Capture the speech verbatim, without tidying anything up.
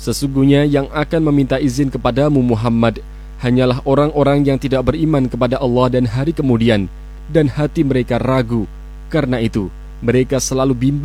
Sesungguhnya yang akan meminta izin kepadamu Muhammad hanyalah orang-orang yang tidak beriman kepada Allah dan hari kemudian, dan hati mereka ragu. Karena itu mereka selalu bimbang